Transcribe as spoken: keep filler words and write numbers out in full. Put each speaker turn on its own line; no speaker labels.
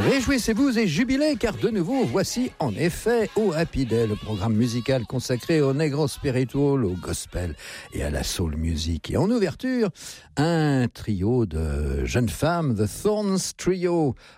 Réjouissez-vous et jubilez, car de nouveau, voici en effet au Happy Day, le programme musical consacré au negro spiritual, au gospel et à la soul music. Et en ouverture, un trio de jeunes femmes, The Thorns Trio,